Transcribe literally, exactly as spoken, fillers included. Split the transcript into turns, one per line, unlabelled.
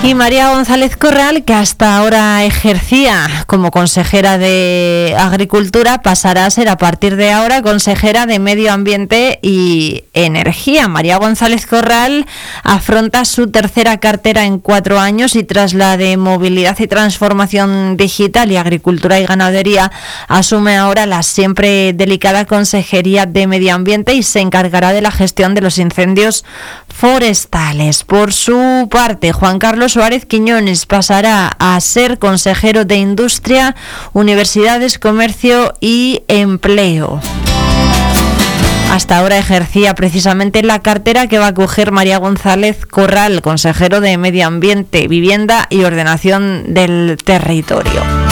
Y María González Corral, que hasta ahora ejercía como consejera de Agricultura, pasará a ser a partir de ahora consejera de Medio Ambiente y Energía. María González Corral afronta su tercera cartera en cuatro años y tras la de Movilidad y Transformación Digital y Agricultura y Ganadería, asume ahora la siempre delicada Consejería de Medio Ambiente y se encargará de la gestión de los incendios forestales. Por su parte, Juan Carlos Suárez Quiñones pasará a ser consejero de Industria, Universidades, Comercio y Empleo. Hasta ahora ejercía precisamente la cartera que va a coger María González Corral, consejero de Medio Ambiente, Vivienda y Ordenación del Territorio.